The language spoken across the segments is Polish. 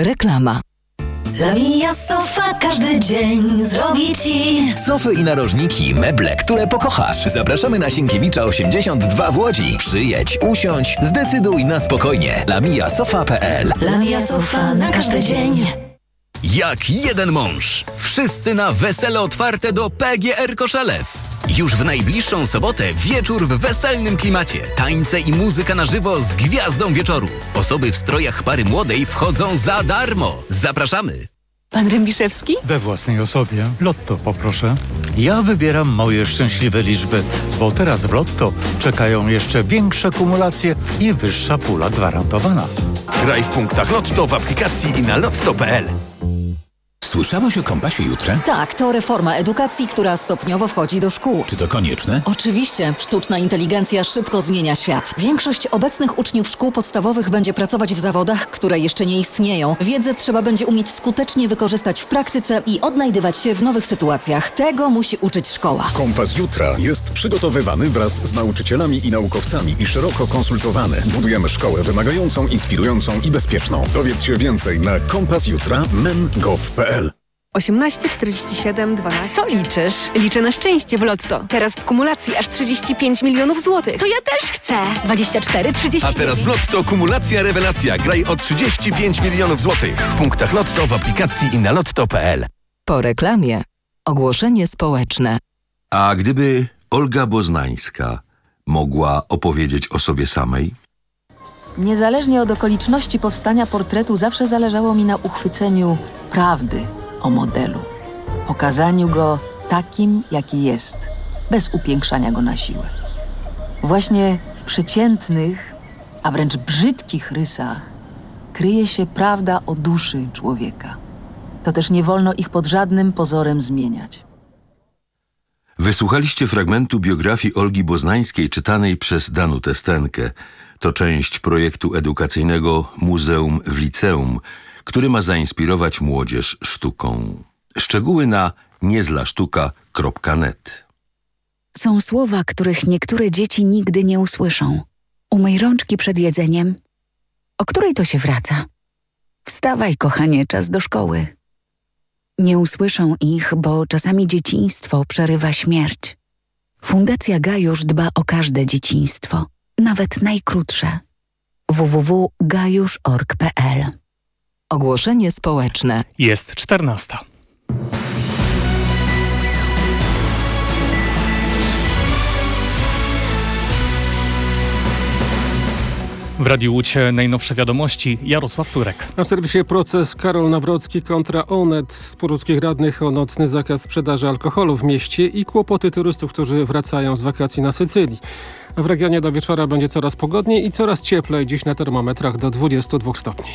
Reklama. Lamia Sofa każdy dzień zrobi Ci sofy i narożniki, meble, które pokochasz. Zapraszamy na Sienkiewicza 82 w Łodzi. Przyjedź, usiądź, zdecyduj na spokojnie. lamiasofa.pl. Lamia Sofa na każdy dzień. Jak jeden mąż. Wszyscy na wesele otwarte do PGR Koszelew. Już w najbliższą sobotę wieczór w weselnym klimacie. Tańce i muzyka na żywo z gwiazdą wieczoru. Osoby w strojach pary młodej wchodzą za darmo. Zapraszamy. Pan Rębiszewski? We własnej osobie. Lotto poproszę. Ja wybieram moje szczęśliwe liczby, bo teraz w Lotto czekają jeszcze większe kumulacje i wyższa pula gwarantowana. Graj w punktach Lotto w aplikacji i na lotto.pl. Słyszałeś o Kompasie Jutra? Tak, to reforma edukacji, która stopniowo wchodzi do szkół. Czy to konieczne? Oczywiście. Sztuczna inteligencja szybko zmienia świat. Większość obecnych uczniów szkół podstawowych będzie pracować w zawodach, które jeszcze nie istnieją. Wiedzę trzeba będzie umieć skutecznie wykorzystać w praktyce i odnajdywać się w nowych sytuacjach. Tego musi uczyć szkoła. Kompas Jutra jest przygotowywany wraz z nauczycielami i naukowcami i szeroko konsultowany. Budujemy szkołę wymagającą, inspirującą i bezpieczną. Dowiedz się więcej na kompasjutra.men.gov.pl. 18, 47, 12. Co liczysz? Liczę na szczęście w Lotto. Teraz w kumulacji aż 35 milionów złotych. To ja też chcę. 24, 39. A teraz w Lotto kumulacja rewelacja. Graj o 35 milionów złotych. W punktach Lotto w aplikacji i na lotto.pl. Po reklamie. Ogłoszenie społeczne. A gdyby Olga Boznańska mogła opowiedzieć o sobie samej? Niezależnie od okoliczności powstania portretu zawsze zależało mi na uchwyceniu prawdy o modelu. Pokazaniu go takim, jaki jest, bez upiększania go na siłę. Właśnie w przeciętnych, a wręcz brzydkich rysach kryje się prawda o duszy człowieka. To też nie wolno ich pod żadnym pozorem zmieniać. Wysłuchaliście fragmentu biografii Olgi Boznańskiej czytanej przez Danutę Stenkę. To część projektu edukacyjnego Muzeum w Liceum, który ma zainspirować młodzież sztuką. Szczegóły na niezlasztuka.net. Są słowa, których niektóre dzieci nigdy nie usłyszą. Umyj rączki przed jedzeniem. O której to się wraca? Wstawaj, kochanie, czas do szkoły. Nie usłyszą ich, bo czasami dzieciństwo przerywa śmierć. Fundacja Gajusz dba o każde dzieciństwo, nawet najkrótsze. www.gajusz.org.pl. Ogłoszenie społeczne. Jest 14. W Radiu Łódź najnowsze wiadomości. Jarosław Turek. Na serwisie proces Karol Nawrocki kontra Onet. Spór łódzkich radnych o nocny zakaz sprzedaży alkoholu w mieście i kłopoty turystów, którzy wracają z wakacji na Sycylii. W regionie do wieczora będzie coraz pogodniej i coraz cieplej. Dziś na termometrach do 22 stopni.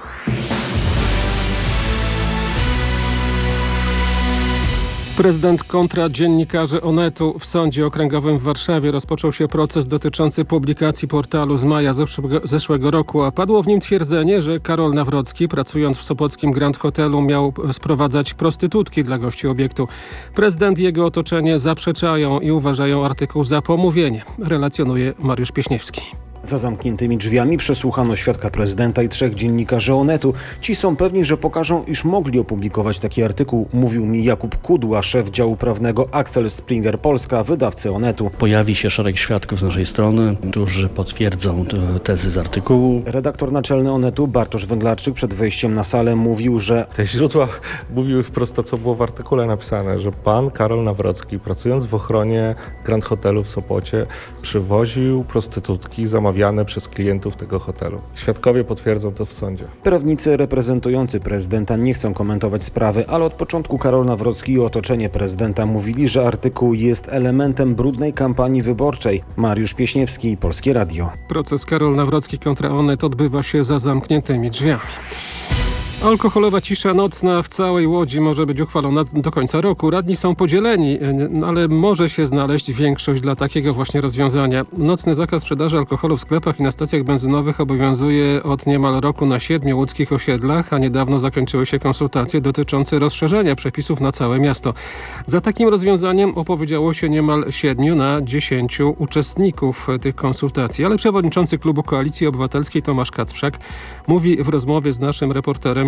Prezydent kontra dziennikarzy Onetu. W Sądzie Okręgowym w Warszawie rozpoczął się proces dotyczący publikacji portalu z maja zeszłego roku, a padło w nim twierdzenie, że Karol Nawrocki, pracując w sopockim Grand Hotelu, miał sprowadzać prostytutki dla gości obiektu. Prezydent i jego otoczenie zaprzeczają i uważają artykuł za pomówienie, relacjonuje Mariusz Pieśniewski. Za zamkniętymi drzwiami przesłuchano świadka prezydenta i 3 dziennikarzy Onetu. Ci są pewni, że pokażą, iż mogli opublikować taki artykuł, mówił mi Jakub Kudła, szef działu prawnego Axel Springer Polska, wydawcy Onetu. Pojawi się szereg świadków z naszej strony, którzy potwierdzą tezy z artykułu. Redaktor naczelny Onetu Bartosz Węglarczyk przed wejściem na salę mówił, że te źródła mówiły wprost to, co było w artykule napisane, że pan Karol Nawrocki, pracując w ochronie Grand Hotelu w Sopocie, przywoził prostytutki zamawiane przez klientów tego hotelu. Świadkowie potwierdzą to w sądzie. Prawnicy reprezentujący prezydenta nie chcą komentować sprawy, ale od początku Karol Nawrocki i otoczenie prezydenta mówili, że artykuł jest elementem brudnej kampanii wyborczej. Mariusz Pieśniewski, Polskie Radio. Proces Karol Nawrocki kontra Onet odbywa się za zamkniętymi drzwiami. Alkoholowa cisza nocna w całej Łodzi może być uchwalona do końca roku. Radni są podzieleni, ale może się znaleźć większość dla takiego właśnie rozwiązania. Nocny zakaz sprzedaży alkoholu w sklepach i na stacjach benzynowych obowiązuje od niemal roku na 7 łódzkich osiedlach, a niedawno zakończyły się konsultacje dotyczące rozszerzenia przepisów na całe miasto. Za takim rozwiązaniem opowiedziało się niemal 7 na 10 uczestników tych konsultacji, ale przewodniczący klubu Koalicji Obywatelskiej Tomasz Kacprzak mówi w rozmowie z naszym reporterem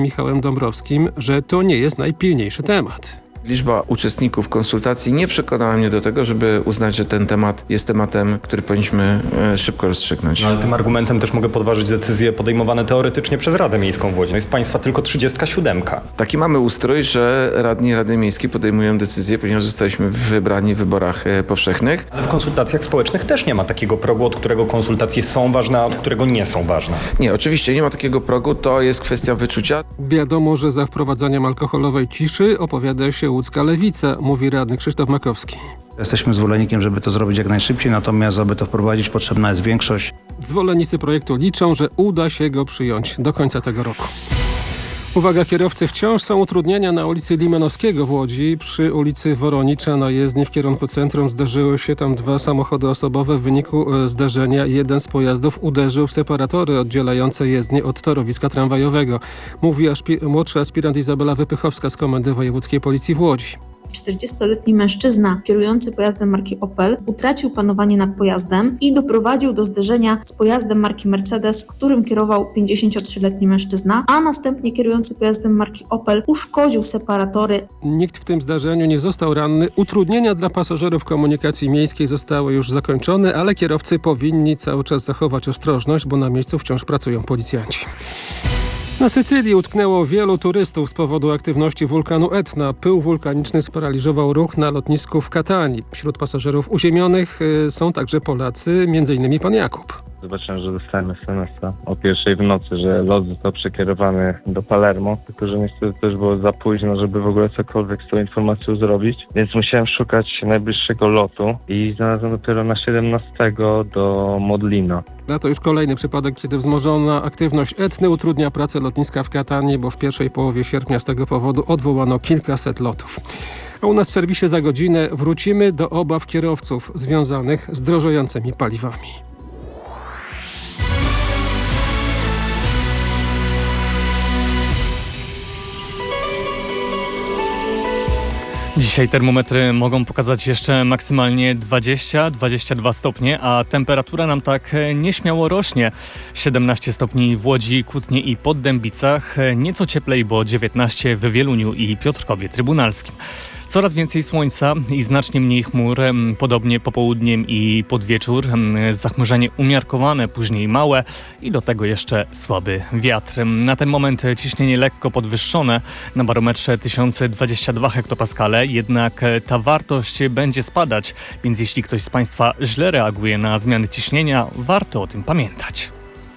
panem Michałem Dąbrowskim, że to nie jest najpilniejszy temat. Liczba uczestników konsultacji nie przekonała mnie do tego, żeby uznać, że ten temat jest tematem, który powinniśmy szybko rozstrzygnąć. No, ale tym argumentem też mogę podważyć decyzje podejmowane teoretycznie przez Radę Miejską w Łodzi. Jest państwa tylko 37. Taki mamy ustrój, że radni Rady Miejskiej podejmują decyzje, ponieważ zostaliśmy wybrani w wyborach powszechnych. Ale w konsultacjach społecznych też nie ma takiego progu, od którego konsultacje są ważne, a od którego nie są ważne. Nie, oczywiście nie ma takiego progu, to jest kwestia wyczucia. Wiadomo, że za wprowadzaniem alkoholowej ciszy opowiada się łódzka lewica, mówi radny Krzysztof Makowski. Jesteśmy zwolennikiem, żeby to zrobić jak najszybciej, natomiast aby to wprowadzić, potrzebna jest większość. Zwolennicy projektu liczą, że uda się go przyjąć do końca tego roku. Uwaga, kierowcy, wciąż są utrudnienia na ulicy Limanowskiego w Łodzi. Przy ulicy Woronicza na jezdni w kierunku centrum zdarzyły się tam 2 samochody osobowe. W wyniku zdarzenia jeden z pojazdów uderzył w separatory oddzielające jezdnię od torowiska tramwajowego. Mówi młodszy aspirant Izabela Wypychowska z Komendy Wojewódzkiej Policji w Łodzi. 40-letni mężczyzna kierujący pojazdem marki Opel utracił panowanie nad pojazdem i doprowadził do zderzenia z pojazdem marki Mercedes, którym kierował 53-letni mężczyzna, a następnie kierujący pojazdem marki Opel uszkodził separatory. Nikt w tym zdarzeniu nie został ranny. Utrudnienia dla pasażerów komunikacji miejskiej zostały już zakończone, ale kierowcy powinni cały czas zachować ostrożność, bo na miejscu wciąż pracują policjanci. Na Sycylii utknęło wielu turystów z powodu aktywności wulkanu Etna. Pył wulkaniczny sparaliżował ruch na lotnisku w Katanii. Wśród pasażerów uziemionych są także Polacy, m.in. pan Jakub. Zobaczyłem, że dostałem SMS-a o 1:00 w nocy, że lot został przekierowany do Palermo, tylko że niestety też było za późno, żeby w ogóle cokolwiek z tą informacją zrobić, więc musiałem szukać najbliższego lotu i znalazłem dopiero na 17 do Modlino. A to już kolejny przypadek, kiedy wzmożona aktywność Etny utrudnia pracę lotniska w Katanii, bo w pierwszej połowie sierpnia z tego powodu odwołano kilkaset lotów. A u nas w serwisie za godzinę wrócimy do obaw kierowców związanych z drożejącymi paliwami. Dzisiaj termometry mogą pokazać jeszcze maksymalnie 20-22 stopnie, a temperatura nam tak nieśmiało rośnie. 17 stopni w Łodzi, Kutnie i Poddębicach, nieco cieplej, bo 19 w Wieluniu i Piotrkowie Trybunalskim. Coraz więcej słońca i znacznie mniej chmur, podobnie popołudniem i pod wieczór. Zachmurzenie umiarkowane, później małe i do tego jeszcze słaby wiatr. Na ten moment ciśnienie lekko podwyższone na barometrze 1022 hektopaskale, jednak ta wartość będzie spadać, więc jeśli ktoś z Państwa źle reaguje na zmiany ciśnienia, warto o tym pamiętać.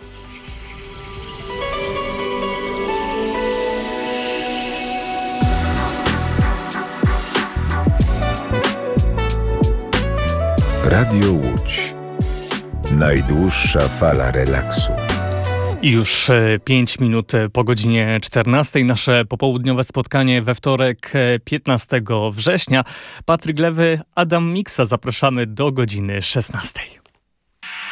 Radio Łódź. Najdłuższa fala relaksu. I już 5 minut po godzinie 14. Nasze popołudniowe spotkanie we wtorek 15 września. Patryk Lewy, Adam Miksa. Zapraszamy do godziny 16.